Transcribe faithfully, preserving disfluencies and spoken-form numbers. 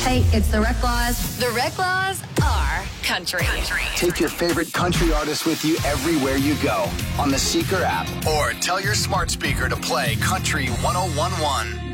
Hey, it's the Reclaws. The Reclaws are country. country. Take your favorite country artist with you everywhere you go on the Seeker app, or tell your smart speaker to play Country one oh one one.